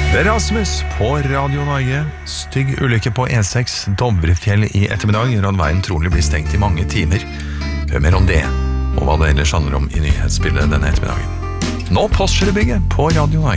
Det Rasmus på Radio Norge. Stygg ulykke på E6 Dovrefjell i ettermiddag gjør at veien trolig blir stengt i mange timer. Hør mer om det, og hva det ellers handler om i nyhetsbildet denne ettermiddagen. Nå Postgirobygget på Radio Norge.